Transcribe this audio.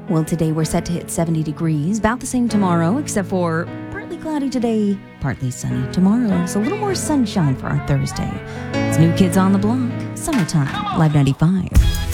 Well, today we're set to hit 70 degrees, about the same tomorrow, except for partly cloudy today, partly sunny tomorrow. So a little more sunshine for our Thursday. It's New Kids on the Block, Summertime, Live 95.